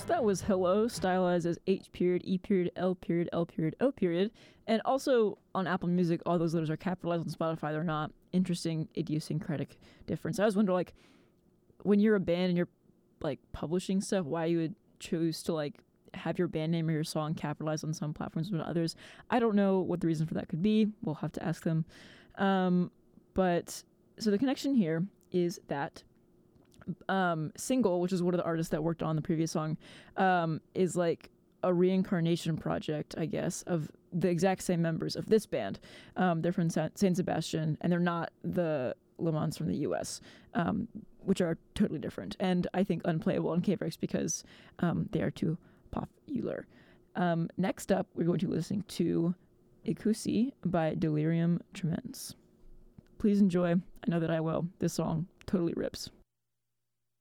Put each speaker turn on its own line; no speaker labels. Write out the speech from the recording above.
That was Hello, stylized as H period, E period, L period, L period, O period. And also on Apple Music, all those letters are capitalized. On Spotify, they're not. Interesting idiosyncratic difference. I always wonder, like, when you're a band and you're, like, publishing stuff, why you would choose to, like, have your band name or your song capitalized on some platforms but not others. I don't know what the reason for that could be. We'll have to ask them. But so the connection here is that Single, which is one of the artists that worked on the previous song, is like a reincarnation project, I guess, of the exact same members of this band. They're from San Sebastian, and they're not the Le Mans from the US, which are totally different, and I think unplayable on KVRX because they are too popular. Next up, we're going to be listening to Ikusi by Delirium Tremens. Please enjoy. I know that I will. This song totally rips.